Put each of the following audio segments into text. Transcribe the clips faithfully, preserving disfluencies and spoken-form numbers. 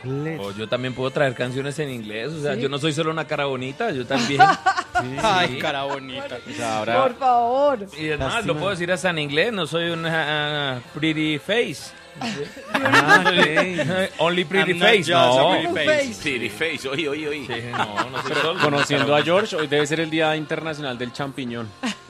inglés. O yo también puedo traer canciones en inglés, o sea, ¿Sí? yo no soy solo una cara bonita, yo también. Sí. Ay, cara bonita. O sea, ahora Por favor. Y además Lástima. lo puedo decir hasta en inglés, no soy una uh, pretty face. Ah, ok. Only pretty I'm not face, just no. a pretty face. Pretty face, oye, oye, oye. Sí, no, no soy solo. Conociendo a George, hoy debe ser el Día Internacional del Champiñón.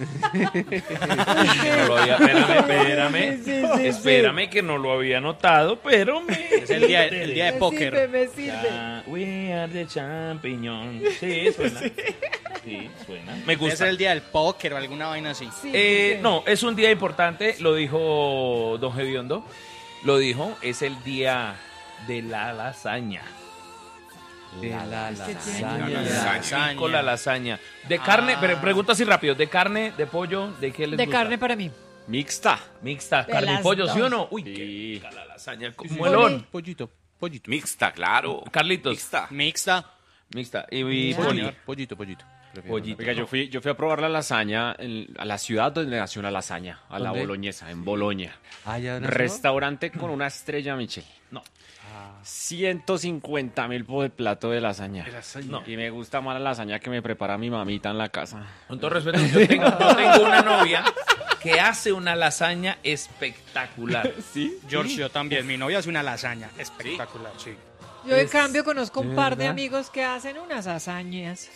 No lo había- espérame, espérame. Sí, sí, sí, espérame que no lo había notado, pero me... Es el día, el día de Me póker. sirve, me sirve. Ah, we are the champion. Sí, suena. Sí, suena. Me Debe gusta. ser el día del póker o alguna vaina así. Sí, Eh, sí. no, es un día importante, lo dijo Don Gediondo. Lo dijo, es el día de la lasaña. De la ¿Qué tiene? lasaña. La lasaña. Con la lasaña. De carne, Ah. pero pregunto así rápido, ¿de carne, de pollo, de qué les De gusta? carne para mí. Mixta. Mixta, De carne y las pollo, ¿sí o dos. no? Uy, Sí. qué rica la lasaña con Sí, sí. muelón. Pollito, pollito. Mixta, claro. Carlitos. Mixta. Mixta. Mixta. Y, y Ya. poli. Pollito, pollito, pollito. Prefiero Pollito. Oiga, yo fui, yo fui a probar la lasaña en- a la ciudad donde nació la lasaña, a la ¿Dónde? boloñesa, en Boloña. Ah, ya nació. Restaurante con una estrella Michelin. No. ciento cincuenta mil por el plato de lasaña. No. Y me gusta más la lasaña que me prepara mi mamita en la casa. Con todo respeto, yo tengo, yo tengo una novia que hace una lasaña espectacular. ¿Sí? George, yo también. Mi novia hace una lasaña espectacular, sí. Yo, en Es- cambio, conozco un ¿de par de verdad? amigos que hacen unas hazañas.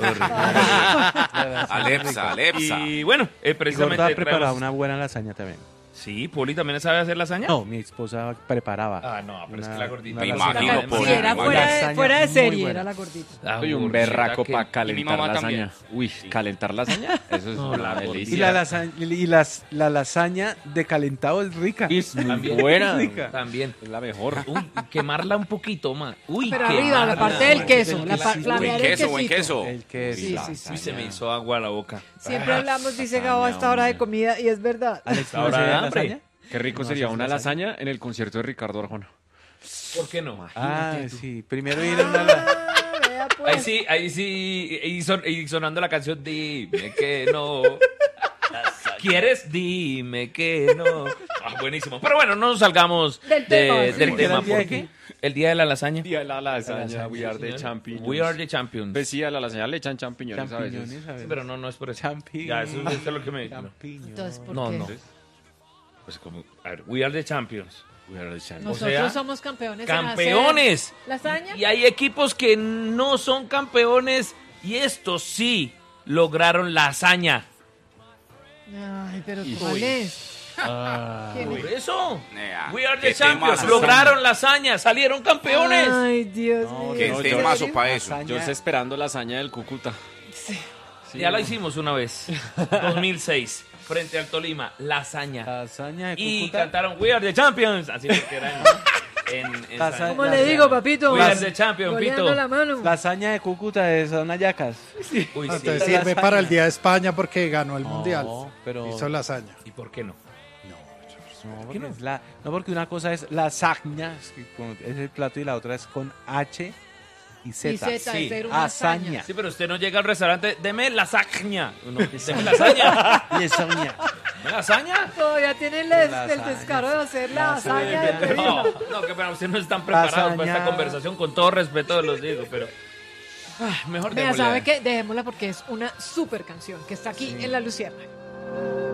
Alepsa, Alepsa. Y bueno, eh, Mi precisamente. gorda ha preparado traemos- una buena lasaña también. Sí, Poli también sabe hacer lasaña. No, mi esposa preparaba. Ah, no, pero es que la gordita. Me lasaña. imagino La- por sí, el- era una fuera de, lasaña fuera de muy serie, buena. era la gordita. La Soy un gordita berraco que- para Y mi calentar mamá lasaña. Uy, calentar lasaña, eso es No, la la Y delicia. la lasaña, y las, la lasaña de calentado es rica. Es muy También. buena. Rica. También. Es la mejor. Uy, quemarla un poquito más. Uy, Pero quemarla. arriba, la parte del queso, la pa- Sí, flamear Buen el queso, buen quesito. queso. El que Sí, es sí, sí. Uy, se me hizo agua a la boca. Siempre hablamos, dice Gabo, a esta hora de comida, y es verdad. Alex, ¿no Ahora hace de hambre. lasaña? Qué rico ¿No sería haces una lasaña? lasaña en el concierto de Ricardo Arjona. ¿Por qué no? Ah, sí. Primero ir a una... la- Ah, vea, pues. Ahí sí, ahí sí, y, son- y sonando la canción, dime que no. ¿Quieres? Dime que no. Ah, buenísimo. Pero bueno, no nos salgamos Del de- tema, sí. del ¿Porque era tema. el día de porque- qué? El día de la lasaña. Día de la lasaña, lasaña, we are the señor. champions. We are the champions. Pues sí, a la lasaña le echan champiñones, a veces. Champiñones, a ver. Sí, pero no, no es por eso. Champiñones. Ya, eso, eso es lo que me... Champiñones. Entonces, ¿por No, qué? no. Pues como, a ver, we are the champions. We are the champions. Nosotros O sea, somos campeones. en ¡Campeones! hacer ¿Lasaña? Y hay equipos que no son campeones y estos sí lograron la hazaña. Ay, pero ¿cuál es? ¿Quién Por es? eso. Nea, We are qué the champions. temazo. Lograron la hazaña. Salieron campeones. Ay, Dios No, mío. Qué No, temazo yo- para eso. Lasaña. Yo estoy esperando la hazaña del Cúcuta. Sí. Ya la hicimos una vez. dos mil seis. Frente al Tolima. La hazaña. Lasaña de Y Cúcuta. cantaron We are the champions. Así que era en, en, en Lasaña- ¿Cómo le digo, papito? We are the champions, Goleando Pito. la mano. Lasaña de Cúcuta de son hallacas. Uy, No, sí. entonces sirve para el Día de España porque ganó el Mundial. pero... Hizo lasaña. ¿Y por qué no? No, porque es la- no, porque una cosa es lasaña, es, que con- es el plato, y la otra es con H y Z. Y Z, sí. es ser una hazaña. Hazaña. Sí, pero usted no llega al restaurante, deme lasaña. No, deme lasaña. Lasaña. ¿Me lasaña? Todavía tiene el, des- el Lasaña. descaro de hacer la Lasaña. hazaña de pedirla. No, no, que pena, ustedes no están preparados para esta Lasaña. conversación, con todo respeto los digo, pero... Ah, mejor Mira, démosle. ¿sabe qué? Dejémosla porque es una super canción que está aquí en La Luciérnaga.